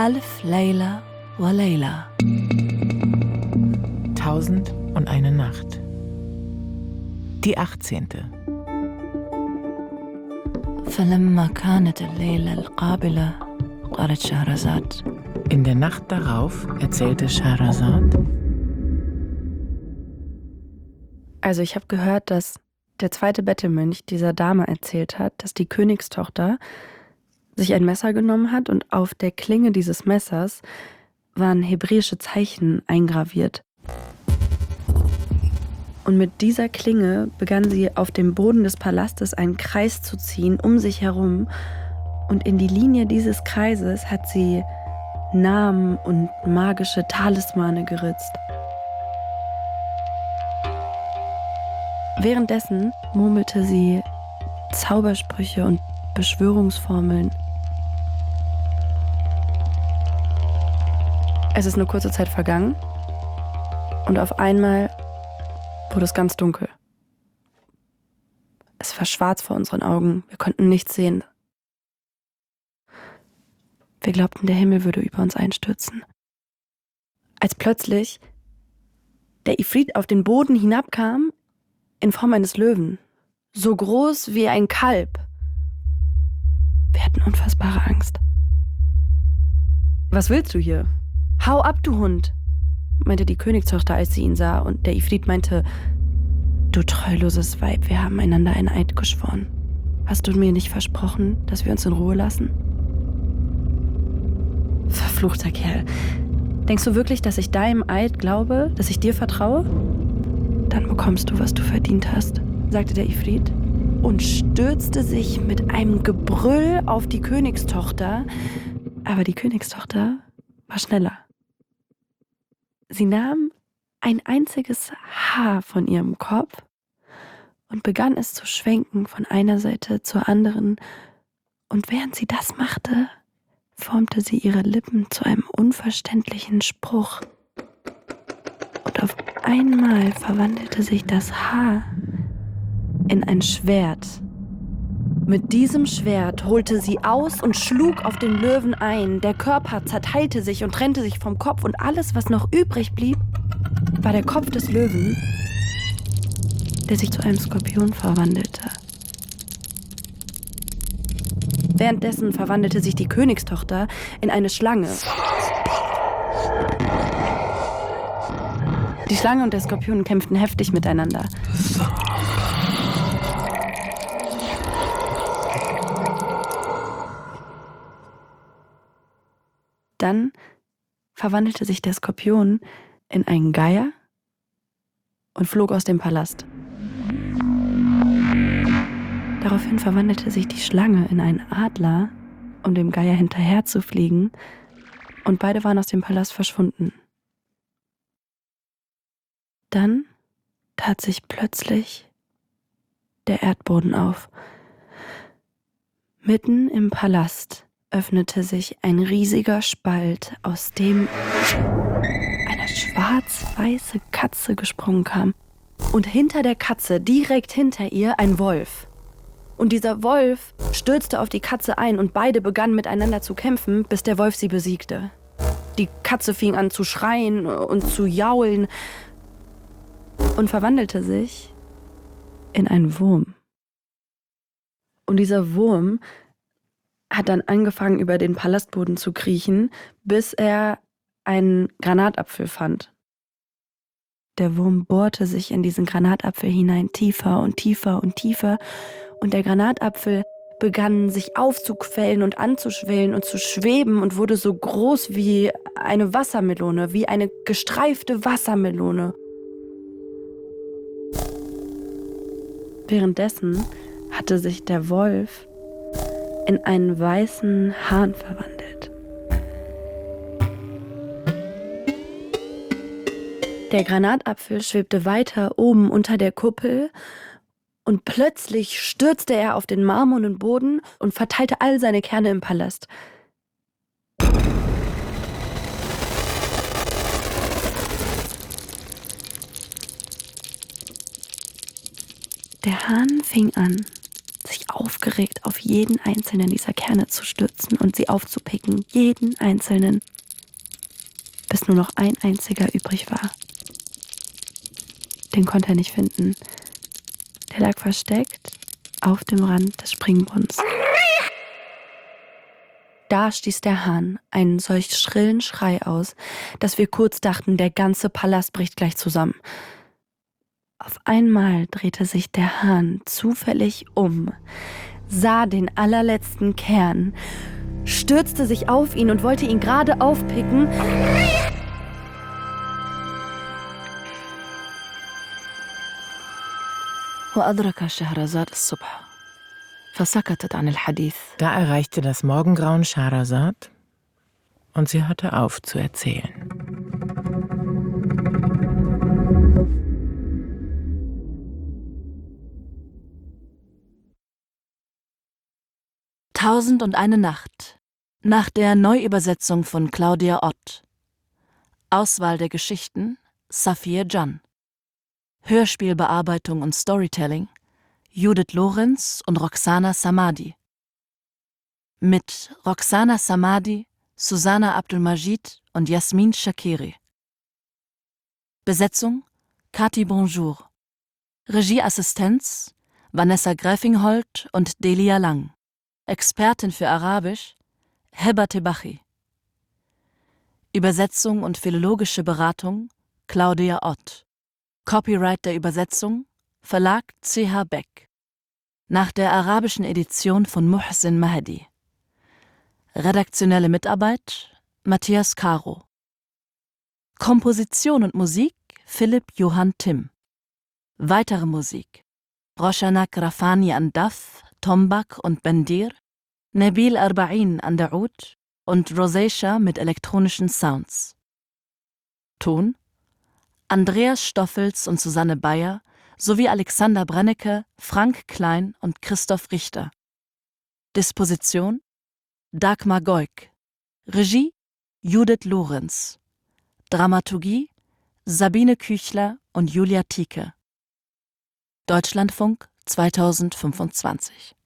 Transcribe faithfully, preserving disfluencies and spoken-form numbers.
Alf Layla wa Layla. Tausend und eine Nacht. Die achtzehnte. فلما كانت الليلة القابلة قالت شهرزاد. In der Nacht darauf erzählte Scheherazad. Also ich habe gehört, dass der zweite Bettelmönch dieser Dame erzählt hat, dass die Königstochter sich ein Messer genommen hat und auf der Klinge dieses Messers waren hebräische Zeichen eingraviert. Und mit dieser Klinge begann sie auf dem Boden des Palastes einen Kreis zu ziehen, um sich herum. Und in die Linie dieses Kreises hat sie Namen und magische Talismane geritzt. Währenddessen murmelte sie Zaubersprüche und Beschwörungsformeln. Es ist eine kurze Zeit vergangen und auf einmal wurde es ganz dunkel. Es war schwarz vor unseren Augen. Wir konnten nichts sehen. Wir glaubten, der Himmel würde über uns einstürzen. Als plötzlich der Ifrit auf den Boden hinabkam in Form eines Löwen. So groß wie ein Kalb. Wir hatten unfassbare Angst. Was willst du hier? Hau ab, du Hund, meinte die Königstochter, als sie ihn sah, und der Ifrit meinte, du treuloses Weib, wir haben einander einen Eid geschworen. Hast du mir nicht versprochen, dass wir uns in Ruhe lassen? Verfluchter Kerl. Denkst du wirklich, dass ich deinem Eid glaube, dass ich dir vertraue? Dann bekommst du, was du verdient hast, sagte der Ifrit und stürzte sich mit einem Gebrüll auf die Königstochter. Aber die Königstochter war schneller. Sie nahm ein einziges Haar von ihrem Kopf und begann es zu schwenken von einer Seite zur anderen. Und während sie das machte, formte sie ihre Lippen zu einem unverständlichen Spruch. Und auf einmal verwandelte sich das Haar in ein Schwert. Mit diesem Schwert holte sie aus und schlug auf den Löwen ein. Der Körper zerteilte sich und trennte sich vom Kopf und alles, was noch übrig blieb, war der Kopf des Löwen, der sich zu einem Skorpion verwandelte. Währenddessen verwandelte sich die Königstochter in eine Schlange. Die Schlange und der Skorpion kämpften heftig miteinander. Dann verwandelte sich der Skorpion in einen Geier und flog aus dem Palast. Daraufhin verwandelte sich die Schlange in einen Adler, um dem Geier hinterher zu fliegen, und beide waren aus dem Palast verschwunden. Dann tat sich plötzlich der Erdboden auf. Mitten im Palast öffnete sich ein riesiger Spalt, aus dem eine schwarz-weiße Katze gesprungen kam. Und hinter der Katze, direkt hinter ihr, ein Wolf. Und dieser Wolf stürzte auf die Katze ein und beide begannen miteinander zu kämpfen, bis der Wolf sie besiegte. Die Katze fing an zu schreien und zu jaulen und verwandelte sich in einen Wurm. Und dieser Wurm hat dann angefangen, über den Palastboden zu kriechen, bis er einen Granatapfel fand. Der Wurm bohrte sich in diesen Granatapfel hinein, tiefer und tiefer und tiefer, und der Granatapfel begann sich aufzuquellen und anzuschwellen und zu schweben und wurde so groß wie eine Wassermelone, wie eine gestreifte Wassermelone. Währenddessen hatte sich der Wolf in einen weißen Hahn verwandelt. Der Granatapfel schwebte weiter oben unter der Kuppel und plötzlich stürzte er auf den marmornen Boden und verteilte all seine Kerne im Palast. Der Hahn fing an, sich aufgeregt auf jeden einzelnen dieser Kerne zu stürzen und sie aufzupicken, jeden einzelnen, bis nur noch ein einziger übrig war. Den konnte er nicht finden. Der lag versteckt auf dem Rand des Springbrunnens. Da stieß der Hahn einen solch schrillen Schrei aus, dass wir kurz dachten, der ganze Palast bricht gleich zusammen. Auf einmal drehte sich der Hahn zufällig um, sah den allerletzten Kern, stürzte sich auf ihn und wollte ihn gerade aufpicken. وأدرك شهرزاد الصبح فسكتت عن الحديث. Da erreichte das Morgengrauen Scheherazad und sie hörte auf zu erzählen. Tausend und eine Nacht nach der Neuübersetzung von Claudia Ott. Auswahl der Geschichten Safiye Can. Hörspielbearbeitung und Storytelling Judith Lorenz und Roxana Samadi. Mit Roxana Samadi, Susanna Abdulmajid und Jasmin Shakiri. Besetzung Kati Bonjour. Regieassistenz Vanessa Gräfingholt und Delia Lang. Expertin für Arabisch Heba Tebachi. Übersetzung und philologische Beratung Claudia Ott. Copyright der Übersetzung Verlag C H Beck. Nach der arabischen Edition von Muhsin Mahdi. Redaktionelle Mitarbeit Matthias Caro. Komposition und Musik Philipp Johann Timm. Weitere Musik Roshanak Rafani an Daf, Tombak und Bendir, Nabil Arba'in an der Oud und Rosacea mit elektronischen Sounds. Ton Andreas Stoffels und Susanne Bayer sowie Alexander Brennecke, Frank Klein und Christoph Richter. Disposition Dagmar Goik. Regie Judith Lorenz. Dramaturgie Sabine Küchler und Julia Tieke. Deutschlandfunk zweitausendfünfundzwanzig.